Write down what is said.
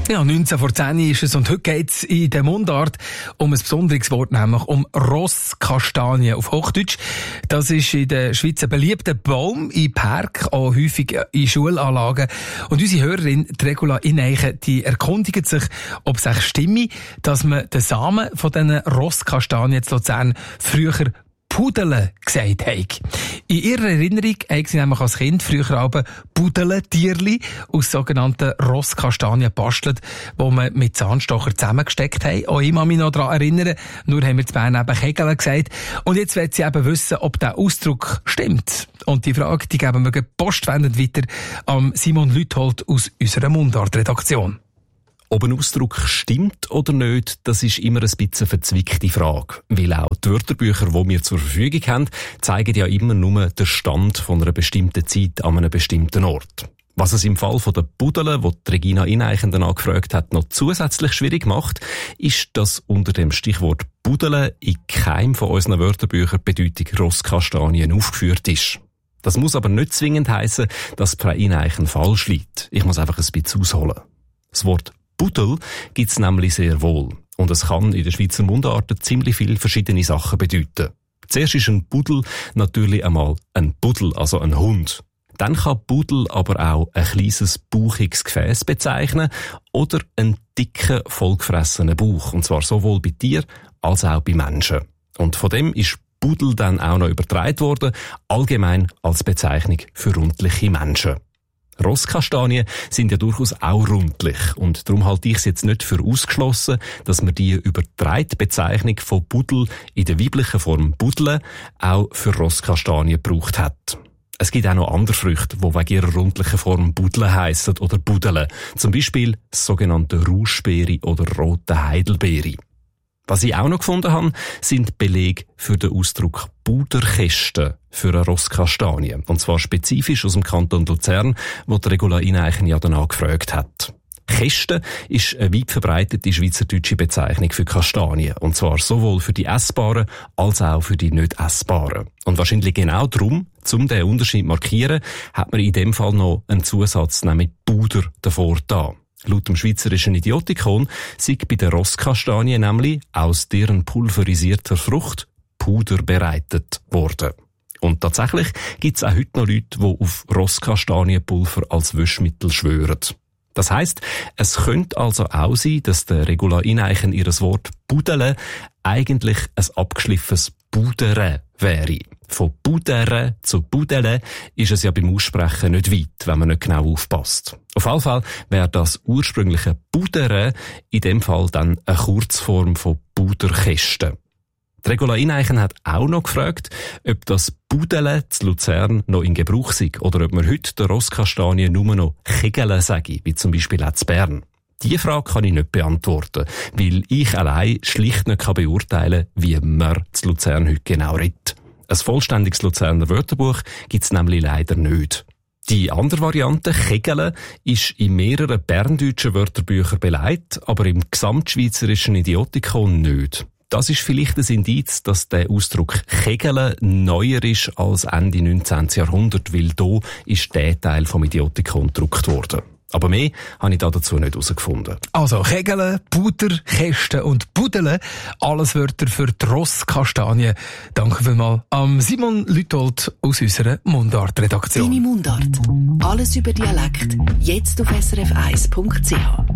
Ja, 19 vor 10 ist es und heute geht es in der Mundart um ein besonderes Wort, nämlich um Rosskastanie auf Hochdeutsch. Das ist in der Schweiz ein beliebter Baum in Park, auch häufig in Schulanlagen. Und unsere Hörerin, die Regula Ineichen, die erkundigt sich, ob es echt stimme, dass man den Samen von diesen Rosskastanien in Luzern früher Pudele gesagt hat. In ihrer Erinnerung haben sie nämlich als Kind früher aber Pudele-Tierli aus sogenannten Rosskastanien gebastelt, die man mit Zahnstocher zusammengesteckt haben. Auch ich kann mich noch daran erinnern, nur haben wir zu Bern eben Kegel gesagt. Und jetzt will sie eben wissen, ob der Ausdruck stimmt. Und die Frage, die geben wir postwendend weiter an Simon Lüthold aus unserer Mundart-Redaktion. Ob ein Ausdruck stimmt oder nicht, das ist immer ein bisschen eine verzwickte Frage. Weil auch die Wörterbücher, die wir zur Verfügung haben, zeigen ja immer nur den Stand von einer bestimmten Zeit an einem bestimmten Ort. Was es im Fall von der Pudele, wo die Regina Ineichen danach gefragt hat, noch zusätzlich schwierig macht, ist, dass unter dem Stichwort Pudele in keinem von unseren Wörterbüchern die Bedeutung Rosskastanien aufgeführt ist. Das muss aber nicht zwingend heissen, dass Frau Ineichen falsch liegt. Ich muss einfach ein bisschen ausholen. Das Wort Pudel gibt's nämlich sehr wohl. Und es kann in der Schweizer Mundart ziemlich viele verschiedene Sachen bedeuten. Zuerst ist ein Pudel natürlich einmal ein Pudel, also ein Hund. Dann kann Pudel aber auch ein kleines, bauchiges Gefäß bezeichnen oder einen dicken, vollgefressenen Bauch. Und zwar sowohl bei Tieren als auch bei Menschen. Und von dem ist Pudel dann auch noch übertragen worden, allgemein als Bezeichnung für rundliche Menschen. Rosskastanien sind ja durchaus auch rundlich und darum halte ich es jetzt nicht für ausgeschlossen, dass man die übertragene Bezeichnung von Pudel in der weiblichen Form Pudle auch für Rosskastanien gebraucht hat. Es gibt auch noch andere Früchte, die wegen ihrer rundlichen Form Budle heissen oder Budele. Zum Beispiel das sogenannte Rauschbeere oder rote Heidelbeere. Was ich auch noch gefunden habe, sind Belege für den Ausdruck Puderkästen für eine Rosskastanie. Und zwar spezifisch aus dem Kanton Luzern, wo die Regula Ineichen ja danach gefragt hat. Kästen ist eine weit verbreitete schweizerdeutsche Bezeichnung für Kastanien. Und zwar sowohl für die essbaren als auch für die nicht essbaren. Und wahrscheinlich genau darum, um diesen Unterschied zu markieren, hat man in dem Fall noch einen Zusatz, nämlich Puder, davor da. Laut dem schweizerischen Idiotikon sei bei der Rosskastanie nämlich aus deren pulverisierter Frucht Puder bereitet worden. Und tatsächlich gibt es auch heute noch Leute, die auf Rosskastanienpulver als Waschmittel schwören. Das heisst, es könnte also auch sein, dass der Regula Ineichen ihres Wort Pudele eigentlich ein abgeschliffenes Pudere wäre. Von Pudere zu Pudele ist es ja beim Aussprechen nicht weit, wenn man nicht genau aufpasst. Auf jeden Fall wäre das ursprüngliche Pudere in dem Fall dann eine Kurzform von Puderkästen. Die Regula Ineichen hat auch noch gefragt, ob das Pudele zu Luzern noch in Gebrauch sei oder ob man heute der Rosskastanie nur noch Kegele sage, wie zum Beispiel auch zu Bern. Diese Frage kann ich nicht beantworten, weil ich allein schlicht nicht beurteilen kann, wie man zu Luzern heute genau redet. Ein vollständiges Luzerner Wörterbuch gibt es nämlich leider nicht. Die andere Variante, Kegele, ist in mehreren berndeutschen Wörterbüchern belegt, aber im gesamtschweizerischen Idiotikon nicht. Das ist vielleicht ein Indiz, dass der Ausdruck Kegele neuer ist als Ende 19. Jahrhundert, weil hier ist der Teil vom Idiotikon gedruckt worden. Aber mehr habe ich dazu nicht herausgefunden. Also Kegele, Puder, Kästen und Pudele, alles Wörter für die Rosskastanie. Danke vielmals an Simon Lüthold aus unserer Mundart-Redaktion. Deine Mundart. Alles über Dialekt. Jetzt auf srf1.ch.